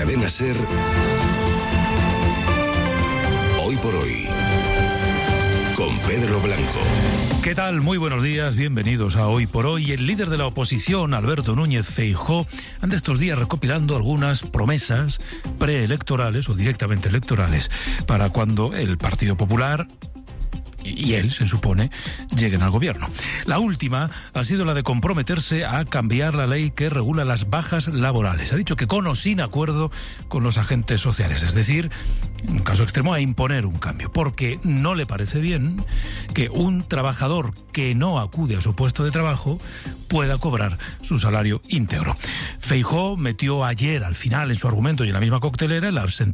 Cadena SER, Hoy por Hoy, con Pedro Blanco. ¿Qué tal? Muy buenos días, bienvenidos a Hoy por Hoy. El líder de la oposición, Alberto Núñez Feijóo, anda estos días recopilando algunas promesas preelectorales o directamente electorales para cuando el Partido Popular y él, se supone, lleguen al gobierno. La última ha sido la de comprometerse a cambiar la ley que regula las bajas laborales. Ha dicho que con o sin acuerdo con los agentes sociales, es decir, en un caso extremo, a imponer un cambio, porque no le parece bien que un trabajador que no acude a su puesto de trabajo pueda cobrar su salario íntegro. Feijóo metió ayer, al final, en su argumento y en la misma coctelera, el